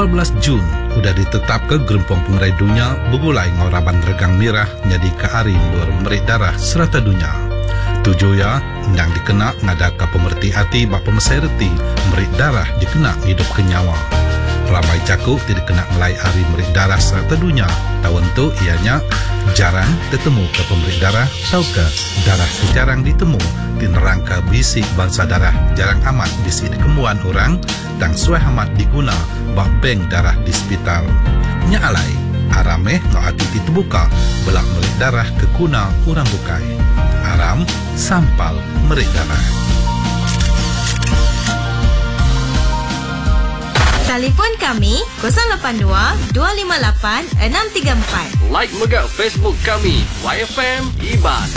14 Jun udah ditetap ke Gerempong Pengerai Dunia begulai ngauraban regang mirah jadi ke hari luar merik darah serata dunia. Tujuh ya, ndang dikena ngadaka pemerti hati bak pemesai reti merik darah dikena hidup kenyawa. Ramai cakuk tidak kena ngelai hari merik darah serata dunia. Tahun tu ianya jarang ketemu ke pemerik darah tau ke darah jarang ditemu di nerangka bisi bangsa darah jarang amat bisi dikemuan orang dan suai amat diguna bak bank darah di hospital. Nya alai arameh no hati terbuka belak merik darah ke kuna orang bukai. Aram sampal merik darah. Telefon kami 082 258 634. Like megak Facebook kami YFM Iban.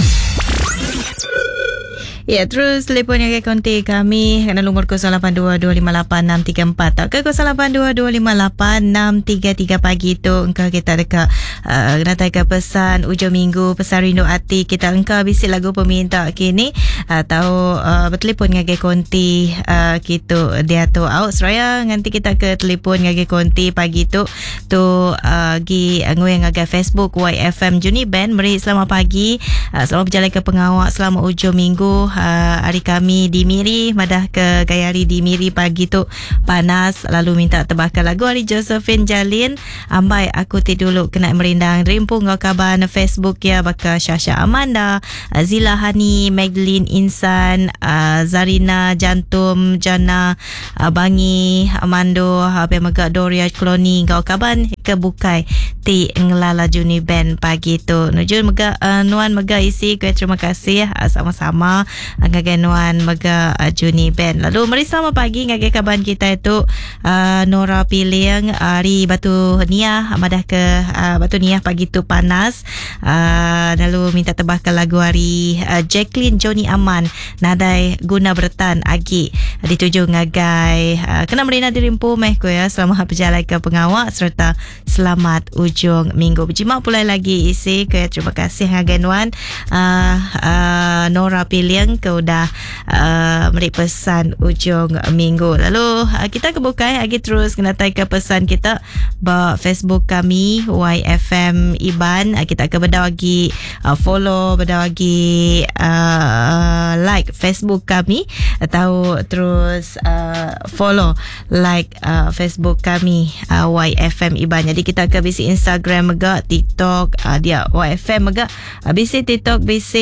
Ya, terus telefon yang konti kami kena nombor 082-258-634 atau ke 082-258-633 pagi tu engkau kita dekat kena tayangkan pesan ujung minggu, pesan rindu hati kita engkau bisi lagu peminta kini atau bertelefon dengan konti kita dia tu out seraya nanti kita ke telefon dengan konti pagi tu gi ngoyang dengan Facebook YFM Juni Band. Mari selamat pagi, selamat berjalan ke pengawak selama ujung minggu. Hari kami di Miri madah ke gaya hari di Miri pagi tu panas lalu minta tebakar lagu hari Josephine Jalin ambai aku dulu kena merindang rimpung kau kabar na Facebook ya baka Syasha Amanda, Zila Hani, Magdalene Insan, Zarina Jantum, Jana Bangi, Amando Pemaga Doria Kloni kau kaban ke bukai ti ngelala Juni Band pagi tu nujun mega nuan mega isi kue terima kasih sama-sama ngaganuan mega Juni Band. Lalu mari selamat pagi ngage kaban kita itu Nora Piliang hari Batu Niah madah ke Batu Niah pagi tu panas. Lalu minta tebahkan lagu hari Jacqueline Johnny Aman nadai guna bertan agi dituju ngagai kena merina dirimpu meh ko ya selamat berjalan ke pengawak serta selamat ujung minggu. Berjimat pula lagi isi ke terima kasih ngaganuan Nora Piliang ke udah beri pesan ujung minggu. Lalu kita kebukai lagi terus kena tayangkan pesan kita ba Facebook kami YFM Iban. Kita ke benda lagi follow, benda lagi like Facebook kami atau terus follow like Facebook kami YFM Iban. Jadi kita ke bisi Instagram mega, TikTok dia YFM mega, bisi TikTok, bisi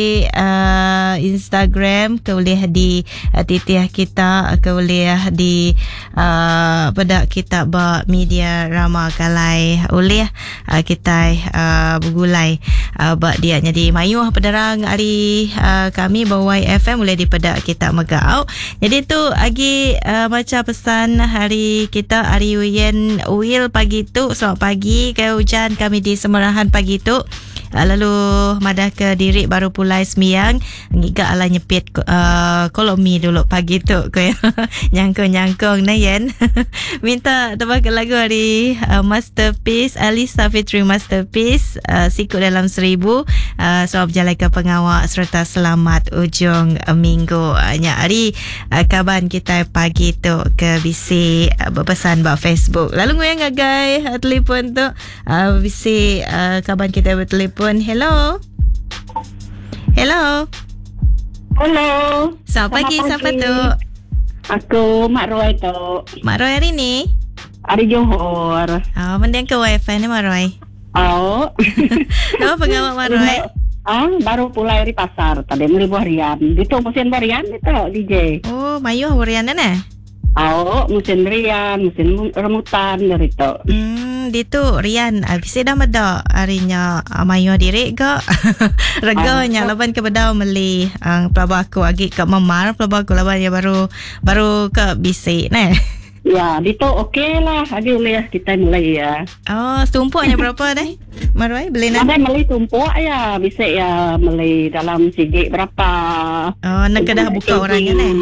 Instagram ke boleh di titiah kita ke boleh di pada kita ba media Rama Kalai oleh kita bergulai ba dia jadi mayuh penerang hari kami bawa YFM boleh di pada kita megau. Jadi tu lagi baca pesan hari kita hari Will pagi tu selamat pagi ke hujan kami di Semerahan pagi tu. Lalu madah ke diri baru pulai sembiang ngiga ala nyepit kolomi dulu pagi tu ko ya. Nyangkong na yen. Minta tebak lagu hari Masterpiece Alisa Fitri Masterpiece Sikut Dalam 1000. Selamat berjalan ke pengawak serta selamat ujung minggu. Nya hari kaban kita pagi tu ke bisi berpesan ba Facebook. Lalu ngoyang ngagai telefon tu bisi kaban kita bertelefon. Hello. Hello. Selamat pagi. Siapa tu? Aku Mak Roy tu. Mak Roy hari ni? Hari Johor. Oh, mending ke wifi ni Mak Roy. Oh. Apa pengawak Mak Roy? Baru pulai dari pasar. Tadi beli buah rian. Itu musim buah rian itu DJ. Oh, mayuh buah rian na? Musim rian, musim rambutan dari itu. Dito Rian habis dah medak harinya mayu diri ke reganya laban ke bedau meli pelabak aku agi ke memar pelabak aku laban ya baru ke bisi nah. Ya, dito okey lah. Agi boleh kita mulai ya. Oh, tumpuknya berapa dah? Marwai beli nak? Ada beli tumpuk ya, bisa ya beli dalam segi berapa. Oh, nak dah buka orangnya ni.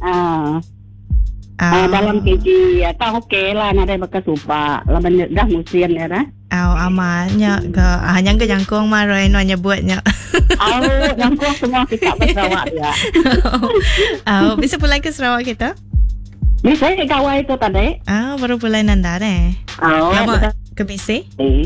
Dalam keji ya, tak okey lah. Ada bekas supa. Laban dah musim ya dah. Amannya ke hanya ke jangkong Marwai no nyebutnya. Jangkong semua kita ke Sarawak ya. Bisa pulang ke Sarawak kita? Bisa gawai itu tadi. Baru pulai nanda Lama ke BC?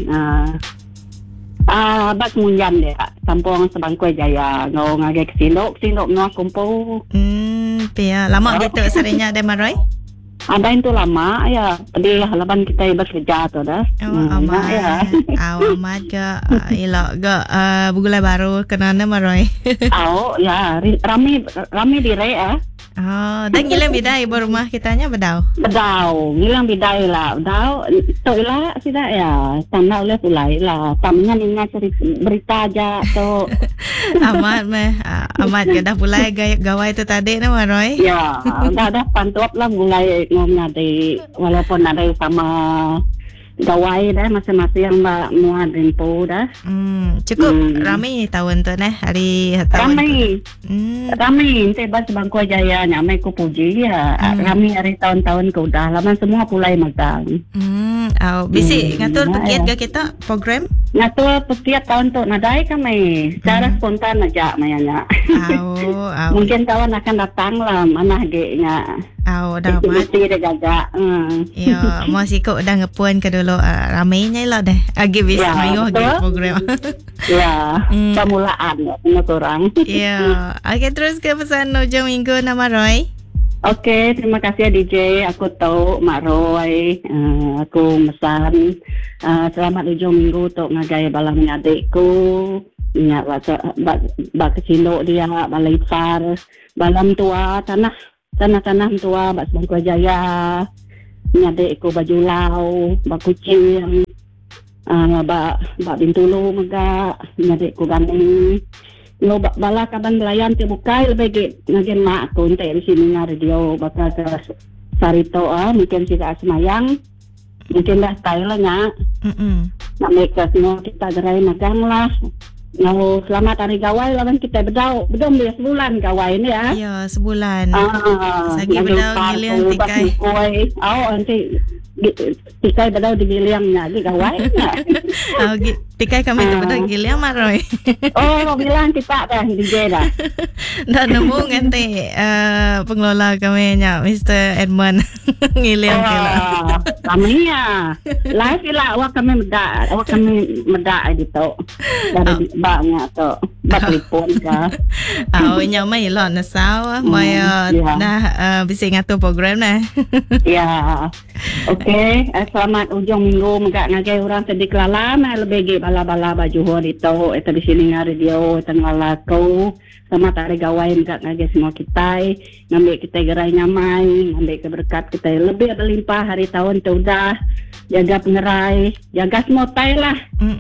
Bak munyan dia. Kampung Sebangkoi Jaya. Ngau ngagay kesilok ngau kumpul. Pia. Lama gitu sarinya ada Maroy? Ada itu lama ya. Tadi halaman kita bekerja tu dah. Amat ya. Amat ke ilok ke bugulai baru kenana Maroy. Ya rami dire ya. Dan ngilang bidai rumah kitanya bedau. Ngilang bidai lah. Bedau tu lah sida ya. Tanah oleh pulai lah. Tamnya ingat berita aja tu. Amat ke dah pulai gawai tu tadi na Maroy. Ya, dah pantuap lah mulai ngomnya di walaupun ada sama gawai dah masing-masing yang mbak muat info dah. Cukup ramai tahun tu hari tahun ramai Tebas Sebangkoi Jaya nyamai ku puji ya. Ramai hari tahun-tahun ke udah lama semua pulai magang. Bisi ngatur pekiat ke kita program? Ngatur pekiat tahun tu nadai kami secara spontan aja mayanya. Mungkin kawan akan datang lah mana ge-nya. Dah mati dah jaga. Ya, masih kok dah ngepuan ke dulu ramainya lah deh. Agi bisa mayu agi program. Ya, permulaan ya orang. Ya, okey terus ke pesan hujung minggu nama Roy. Okey, terima kasih DJ. Aku tahu Mak Roy. Aku mesan selamat hujung minggu untuk ngagai balangnya adikku. Ingat bak kecilok dia, balai far, balam tua, tanah tua, bak Sebangkoi Jaya. Adikku baju lau, bak kucing, bak bintulu megak, adikku gani. Lo bala kaban belayan ti bukai lebih ngagen mak aku ente di sini na radio bakal ke Sarito mungkin sida semayang mungkin dah Thailandnya nak mereka semua kita gerai magang lah. Ngau selamat hari gawai lah kan kita bedau dia sebulan gawai ni ya. Ya sebulan. Sagi bedau giliang tikai. Nanti tikai bedau di giliangnya di gawai. Tikai kami tu bedau giliang Maroy. Bilang kita dah DJ dah. Dah nemu nanti pengelola kami nya Mr. Edmund ngiliang kila. Kami ya. Live lah awak kami medak gitu. Dari banyak tu telefon ke. Nya mai lo na sao mai dah bisa ngatur program nah. Ya. Okey, selamat ujung minggu megak ngagai orang sedik lala lebih ge bala-bala baju hor itu di sini radio tengah laku. Selamat hari gawai megak ngagai semua kita. Ngambil kita gerai nyamai, ngambil keberkat kita lebih berlimpah hari tahun tu dah. Jaga pengerai, jaga semua tai lah.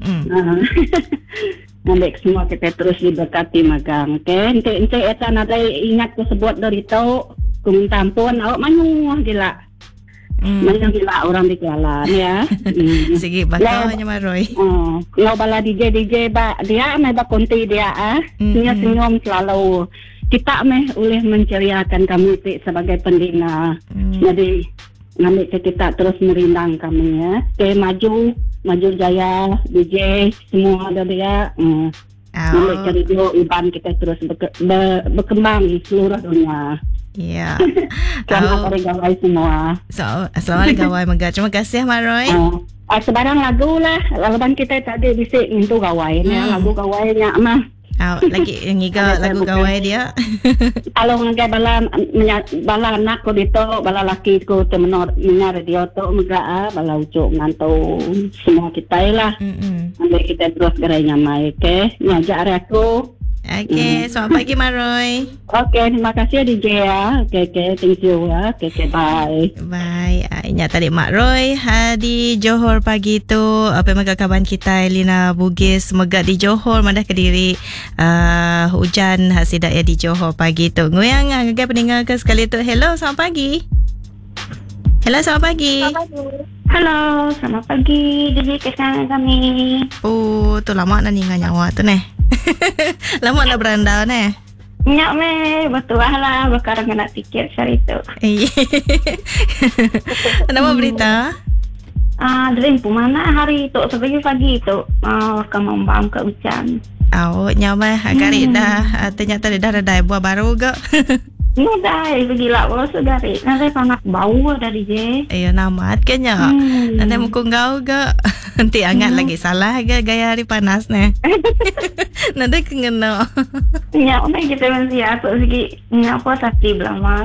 Ngambil semua kita terus diberkati magang. Okey, ente eta ada ingat ku sebut dari tu. Ku minta ampun, awak manyuh gila. Macam gila orang di jalan ya. Sige batal nya Maroy. Kalau bala DJ dia mai bakonti dia senyum selalu. Kita boleh menceriakan kami sebagai pendina. Jadi ngambil kita terus merindang kami ya. Oke, maju jaya DJ semua ada dia. Ngambil radio Iban kita terus berkembang di seluruh dunia. Ya. Selamat hari gawai semua. Selamat hari gawai Megah. Terima kasih Maroy. Sebarang lagu lah. Laluan kita tadi bisik untuk gawai ni. Lagu gawainya mah. Lagi ngiga lagu gawai dia. Kalau ngagai bala anak ko dito, bala laki ko temenor minar radio to Megah bala ucuk nganto semua kita lah. Ambil kita terus gerai nyamai ke. Ngajak aku. Okay, selamat pagi Maroy. Okay, terima kasih DJ ya. Okay, thank you ya. Okay, bye. Bye. Ingat tadi Mak Roy di Johor pagi tu apa kaban kita Elina Bugis megak di Johor mandah Kediri hujan hasidak ya di Johor pagi tu. Ngoyang ngagai pendengar ke sekali tu. Hello, selamat pagi. Hello, selamat pagi. Halo, selamat pagi DJ kesayangan kami. Tu lama nak ningan nyawa tu neh. Lama nak berandau neh. Nyak meh, betul lah berkarang kena tiket hari itu. Nama berita? Dari mana hari itu sebagai pagi itu kemambang ke hujan. Nyak meh, kali dah ternyata dah ada buah baru ke. Mudah, pergilah bosok dari. Nanti panas bau dari je. Ayo namat kan ya. Nanti mukung kau ke. Nanti angat lagi salah ke gaya hari panas ni. Nanti kena. Ya, mana kita mesti atuk sikit. Apa tapi belama.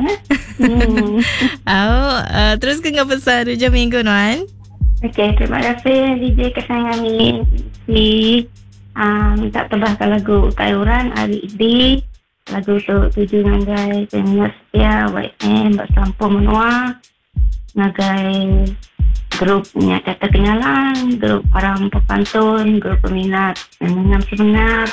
Terus ke ngapa pesan hujung minggu Nuan? Okey, terima kasih DJ kesayangan si minta tebahkan lagu Kayuran hari ini. Lagu tu tuju ngagai pengen setia YM bersampo menua ngagai grupnya kata kenalan, grup orang pepantun, grup peminat dengan semangat.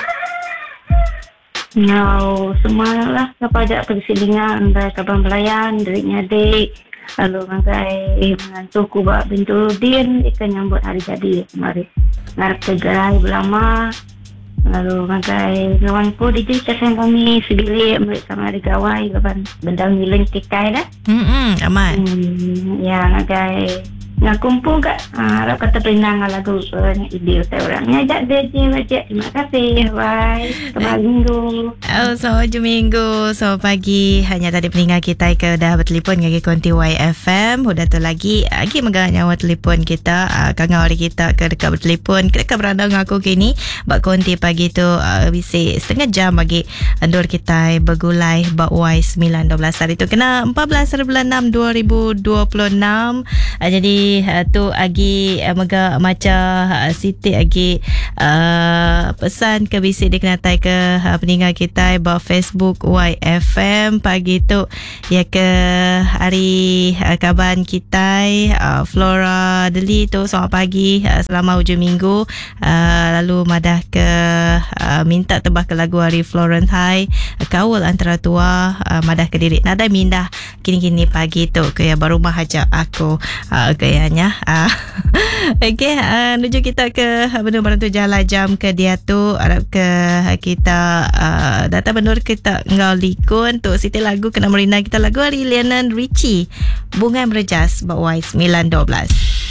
Nyau semua lah kepada persilingan dari Kabang Belayan, dari Nyadik, lalu ngagai menantu kubak bintu Udin ikan nyambut hari jadi kemarin. Ngarep tegerai belama. Lalu ngagai lawan po DJ kesan kami sebili ambil sama ada gawai lepas bendang ngiling tikai dah. Aman. Ya ngagai ngakumpul gak harap kata penang lagu ide orangnya ajak DJ macam terima kasih bye selamat minggu. Selamat minggu, selamat pagi. Hanya tadi peninggal kita ke dah bertelefon ngagi konti YFM. Udah tu lagi megang nyawa telefon kita kangau hari kita ke dekat bertelefon dekat beranda ngaku kini bak konti pagi tu bisi setengah jam bagi andur kita bergulai bak Y912 hari tu kena 14 bulan 6 2026. Jadi tu agi mega maca Siti agi pesan ke bisi dikenatai ke peninggal kita ba Facebook YFM pagi tu ya ke hari kaban kita Flora Deli tu selamat pagi selamat hujung minggu lalu madah ke minta tebah ke lagu hari Florence High kawal antara tua madah ke diri nada mindah kini-kini pagi tu ke ya baru mahajak aku gayanya okey menuju kita ke benur barantu jalan jam ke dia tu harap ke kita data benur kita ngau likun tu Siti lagu kena merina kita lagu hari Lionel Richie Bunga Merejas bawai 912.